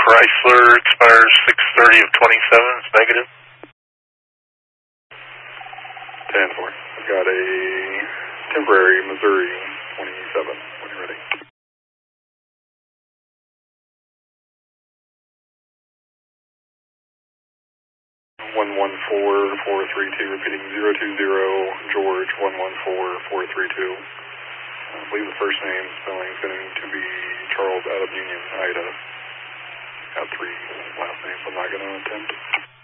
Chrysler expires 6/30 of 27. It's negative. 10-4. I've got a temporary Missouri 27. When you're ready. One 11432, repeating 020 George 114432. I believe the first name spelling is going to be Charles out of Union, Ida. Got 3 last names I'm not going to attempt.